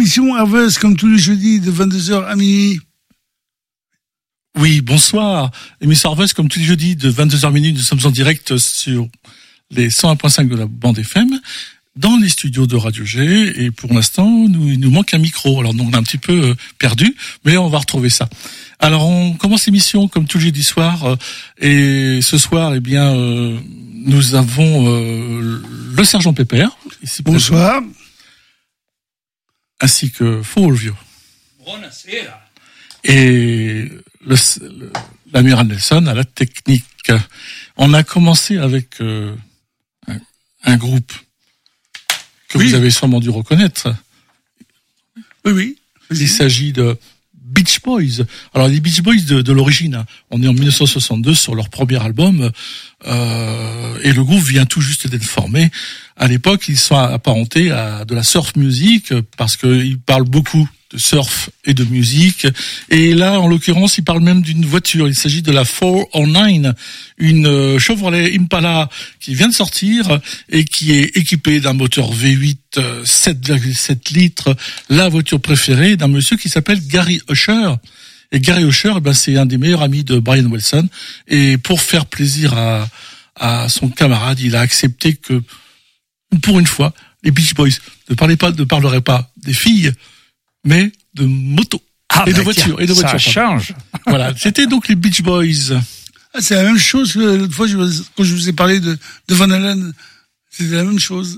l'émission Harvest, comme tous les jeudis, de 22h à minuit. Oui, bonsoir. L'émission Harvest, comme tous les jeudis, de 22h à minuit, nous sommes en direct sur les 101.5 de la bande FM, dans les studios de Radio G, et pour l'instant, il nous manque un micro. Alors, on est un petit peu perdu, mais on va retrouver ça. Alors, on commence l'émission, comme tous les jeudis soirs, et ce soir, nous avons le sergent Pépère. Ici, bonsoir. Ainsi que Fulvio. Et l'amiral Nelson à la technique. On a commencé avec un groupe que vous avez sûrement dû reconnaître. Oui. Il s'agit de Beach Boys. Alors les Beach Boys de l'origine, on est en 1962 sur leur premier album, et le groupe vient tout juste d'être formé. À l'époque, ils sont apparentés à de la surf music parce qu'ils parlent beaucoup de surf et de musique. Et là, en l'occurrence, ils parlent même d'une voiture. Il s'agit de la 409, une Chevrolet Impala qui vient de sortir et qui est équipée d'un moteur V8 7,7 litres, la voiture préférée d'un monsieur qui s'appelle Gary Usher. Et Gary Usher, c'est un des meilleurs amis de Brian Wilson. Et pour faire plaisir à son camarade, il a accepté que, pour une fois, les Beach Boys ne parleraient pas des filles, mais de moto de voitures. Ça change. Voilà, c'était donc les Beach Boys. C'est la même chose que l'autre fois quand je vous ai parlé de Van Halen. C'était la même chose.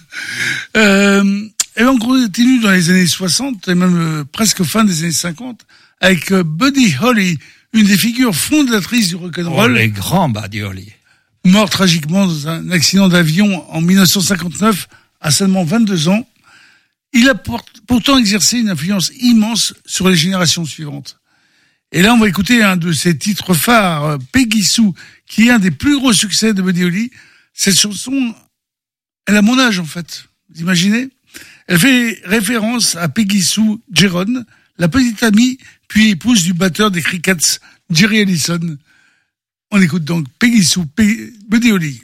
Et on continue dans les années 60 et même presque fin des années 50 avec Buddy Holly, une des figures fondatrices du rock'n'roll. Les grands Buddy Holly. Mort tragiquement dans un accident d'avion en 1959 à seulement 22 ans. Il a pourtant exercé une influence immense sur les générations suivantes. Et là, on va écouter un de ses titres phares, Peggy Sue, qui est un des plus gros succès de Buddy Holly. Cette chanson, elle a mon âge, en fait. Vous imaginez? Elle fait référence à Peggy Sue Gerron, la petite amie, puis épouse du batteur des Crickets, Jerry Allison. On écoute donc Peggy Sue, Buddy Holly.